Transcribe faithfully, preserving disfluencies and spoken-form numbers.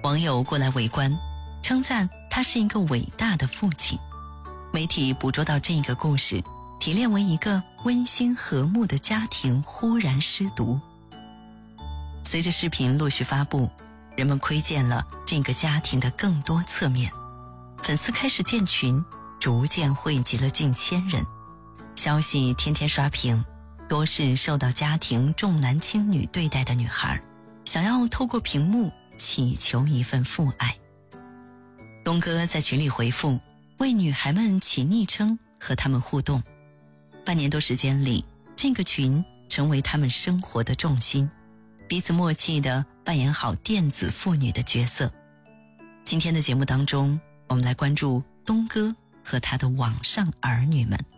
网友过来围观，称赞他是一个伟大的父亲。媒体捕捉到这个故事，提炼为一个温馨和睦的家庭忽然失独。随着视频陆续发布，人们窥见了这个家庭的更多侧面，粉丝开始建群，逐渐汇集了近千人，消息天天刷屏，多是受到家庭重男轻女对待的女孩，想要透过屏幕祈求一份父爱。东哥在群里回复，为女孩们起昵称和她们互动。半年多时间里，这个群成为他们生活的重心，彼此默契地扮演好电子父女的角色。今天的节目当中，我们来关注东哥和他的网上儿女们。